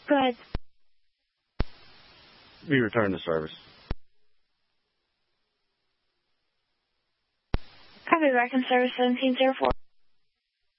Go ahead. Be returned to service. Copy back in service 1704.